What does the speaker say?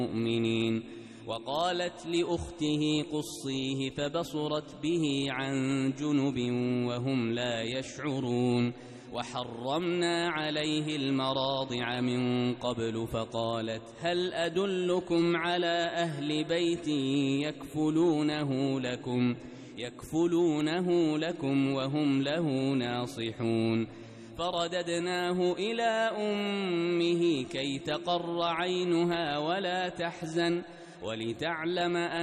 المؤمنين. وقالت لأخته قصيه فبصرت به عن جنب وهم لا يشعرون. وحرمنا عليه المراضع من قبل فقالت هل أدلكم على أهل بيت يكفلونه لكم وهم له ناصحون. فرددناه إلى أمه كي تقر عينها ولا تحزن ولتعلم